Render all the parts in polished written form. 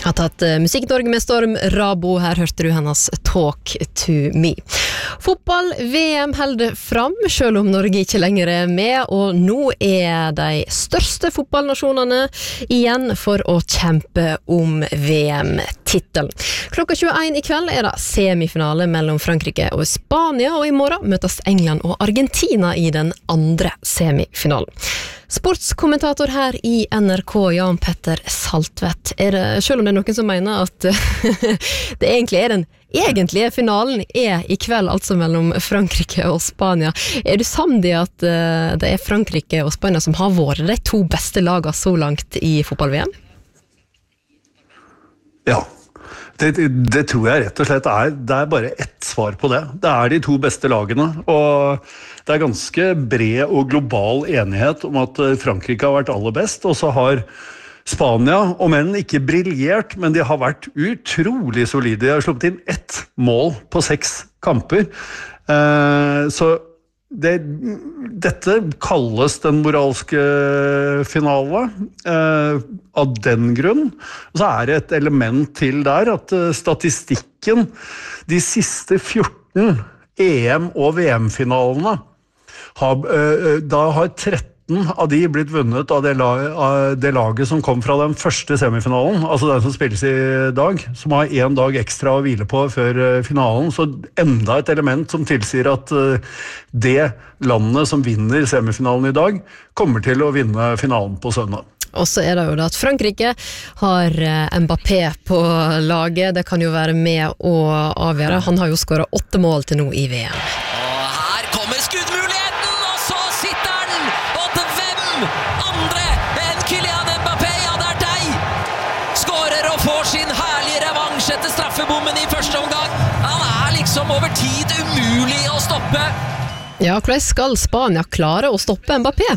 Har tatt Musikk-Norge med Storm Rabo. Her hørte du hennes Talk to Me. Fotball-VM holder fram, selv om Norge ikke lenger er med, og nå er de største fotballnasjonene igjen for å kjempe om VM-titelen. Klokka 21 i kveld er det semifinale mellom Frankrike og Spania, og i morgen møtes England og Argentina i den andre semifinalen. Sportskommentator her i NRK, Jan Petter Saltvedt. Selv om det er noen som mener at det egentlig er den egentlige finalen er i kveld, altså mellom Frankrike og Spania. Er du samd i at det er Frankrike og Spania som har vært de to beste lagene så langt i fotball-VM? Ja, det tror jeg rett og slett det er bare ett svar på det. Det er de to beste lagene, og det er ganske bred og global enighet om at Frankrike har vært aller best, og så har Spania, om enn ikke briljert, men de har vært utrolig solide. De har sluppet inn 1 mål på 6 kamper. Så dette kalles den moralske finale av den grunn. Så er det et element til der at statistikken, de siste 14 EM- og VM-finalene, da har 13 av de blitt vunnet av det laget som kom fra den første semifinalen, altså den som spilles i dag, som har 1 dag ekstra å hvile på før finalen, så enda et element som tilsier at det landet som vinner semifinalen i dag, kommer til å vinne finalen på søndag. Og så er det jo det at Frankrike har Mbappé på laget, det kan jo være med å avgjøre. Han har jo skåret 8 mål til nå i VM. Og her kommer skuddmuligheten, og så sitter den! Og til hvem andre enn Kylian Mbappé? Ja, det er deg! Skårer og får sin herlige revansj etter straffebommen i første omgang. Han er liksom over tid umulig å stoppe. Ja, hvordan skal Spania klare å stoppe Mbappé?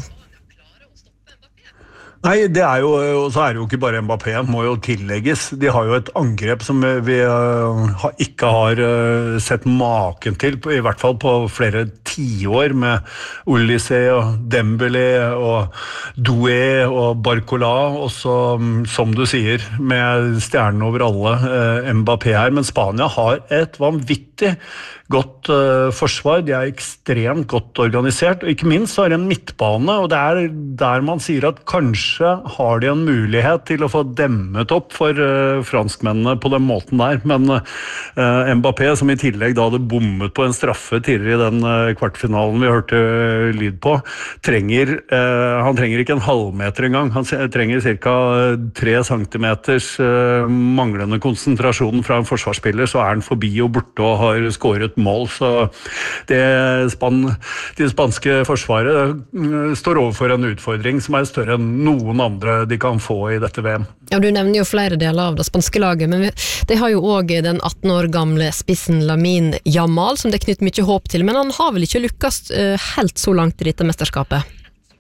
Nei, det er jo, og så er det jo ikke bare Mbappé, må jo tillegges. De har jo et angrep som vi ikke har sett maken til, i hvert fall på flere 10 år, med Olise og Dembélé og Doué og Barcola, og så, som du sier, med stjernen over alle, Mbappé her. Men Spania har et vanvittig godt forsvar, de er ekstremt godt organisert, og ikke minst har de en midtbane, og det er der man sier at kanskje har de en mulighet til å få demmet opp for franskmennene på den måten der, men Mbappé, som i tillegg da hadde bommet på en straffe tidligere i den kvartfinalen vi hørte lyd på, han trenger ikke en halvmeter engang, han trenger cirka 3 centimeters manglende konsentrasjon fra en forsvarsspiller, så er han forbi og borte og har skåret mål, så det spanske forsvaret står overfor en utfordring som er større enn noen andre de kan få i dette VM. Ja, du nevner jo flere deler av det spanske laget, men de har jo også den 18 år gamle spissen Lamine Yamal, som det knytter mye håp til, men han har vel ikke lykkes helt så langt i dette mesterskapet?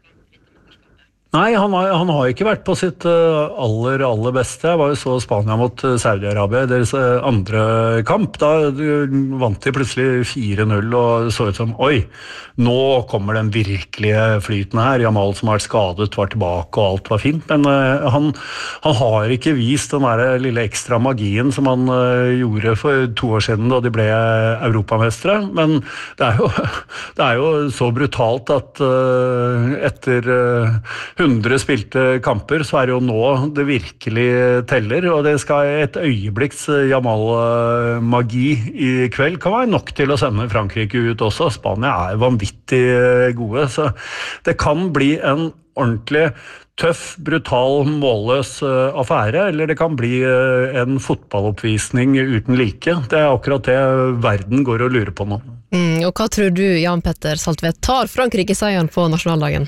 Nei, han har ikke vært på sitt aller beste. Jeg var jo så Spania mot Saudi-Arabia i deres andre kamp. Da vant de plutselig 4-0 og så ut som, oi, nå kommer den virkelige flyten her. Jamal som har vært skadet, var tilbake og alt var fint. Men han har ikke vist den der lille ekstra magien som han gjorde for 2 år siden da de ble europamestere. Men det er jo så brutalt at etter 100 spilte kamper, så er det jo nå det virkelig teller, og det skal et øyeblikks Yamal-magi i kveld kan være nok til å sende Frankrike ut også. Spania er vanvittig gode, så det kan bli en ordentlig tøff, brutal, målløs affære, eller det kan bli en fotballoppvisning uten like. Det er akkurat det verden går og lurer på nå. Og hva tror du, Jan Petter Saltvedt, tar Frankrike seieren på nasjonaldagen?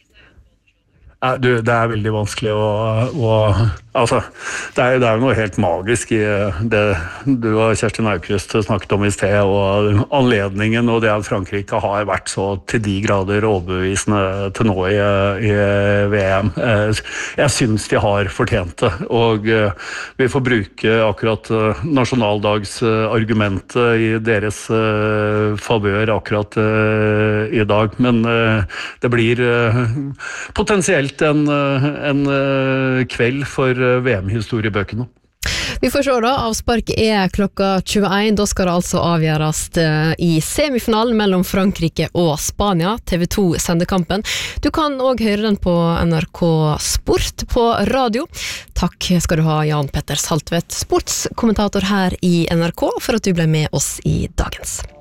Det er veldig vanskelig altså, det er jo noe helt magisk i det du og Kjerstin Aukrust snakket om i sted, og anledningen og det at Frankrike har vært så til de grader overbevisende til nå i VM. Jeg synes de har fortjent det, og vi får bruke akkurat nasjonaldagsargumentet i deres favør akkurat i dag, men det blir potensielt en kveld for VM-historiebøkene. Vi får se da, avsparket klokka 21, da skal det altså avgjøres i semifinalen mellom Frankrike og Spania. TV2 sender kampen. Du kan også høre den på NRK Sport på radio. Takk skal du ha, Jan Petter Saltvedt, sportskommentator her i NRK, for at du ble med oss i dagens.